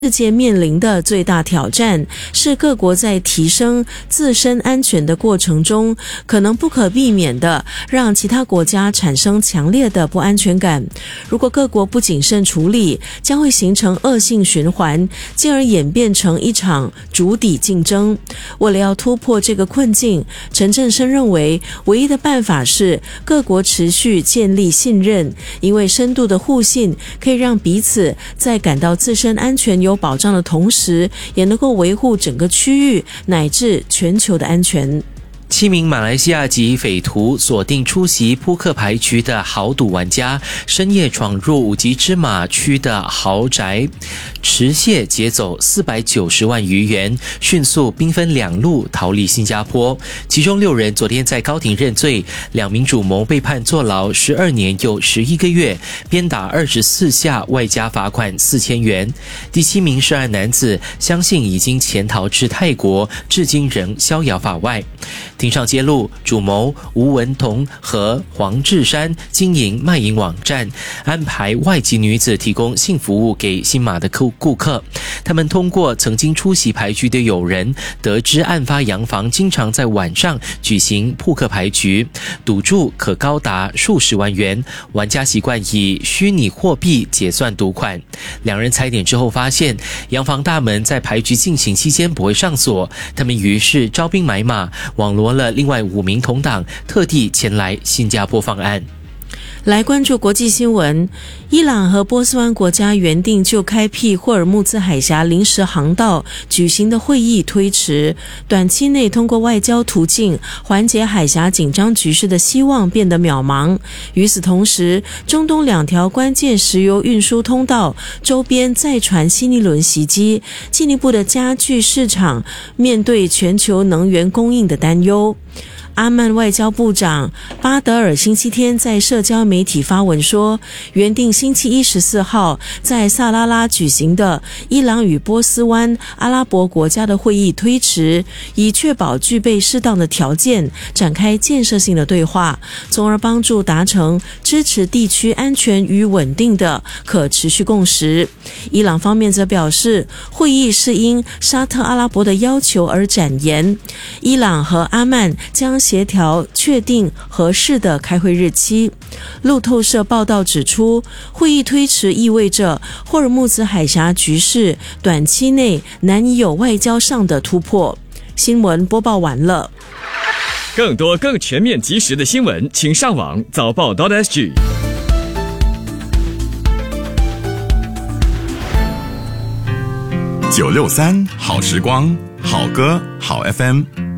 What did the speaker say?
世界面临的最大挑战是各国在提升自身安全的过程中，可能不可避免的让其他国家产生强烈的不安全感。如果各国不谨慎处理，将会形成恶性循环，进而演变成一场逐底竞争。为了要突破这个困境，陈振声认为唯一的办法是各国持续建立信任，因为深度的互信可以让彼此在感到自身安全有保障的同时，也能够维护整个区域乃至全球的安全。 7名马来西亚籍匪徒锁定出席扑克牌局的豪赌玩家，深夜闯入五级芝马区的豪宅，持械劫走490万余元，迅速兵分两路逃离新加坡。其中6人昨天在高庭认罪，2名主谋被判坐牢12年又11个月，鞭打24下，外加罚款4000元。第7名涉案男子相信已经潜逃至泰国，至今仍逍遥法外。庭上揭露，主谋吴文彤和黄志山经营卖淫网站，安排外籍女子提供性服务给新马的顾客。他们通过曾经出席牌局的友人，得知案发洋房经常在晚上举行扑克牌局，赌注可高达数十万元，玩家习惯以虚拟货币结算赌款。2人踩点之后发现，洋房大门在牌局进行期间不会上锁，他们于是招兵买马，网罗了另外5名同党，特地前来新加坡犯案。 来关注国际新闻，伊朗和波斯湾国家原定就开辟霍尔木兹海峡临时航道举行的会议推迟，短期内通过外交途径缓解海峡紧张局势的希望变得渺茫。与此同时，中东2条关键石油运输通道周边再传新一轮袭击，进一步的加剧市场面对全球能源供应的担忧。阿曼外交部长巴德尔星期天在社交媒体发文说，原定星期一14号在萨拉拉举行的伊朗与波斯湾阿拉伯国家的会议推迟，以确保具备适当的条件展开建设性的对话，从而帮助达成支持地区安全与稳定的可持续共识。伊朗方面则表示，会议是因沙特阿拉伯的要求而展延，伊朗和阿曼将协调确定合适的开会日期。路透社报道指出，会议推迟意味着霍尔木兹海峡局势短期内难以有外交上的突破。新闻播报完了。 更多更全面及时的新闻，请上网早报.sg。 963好时光，好歌好 FM。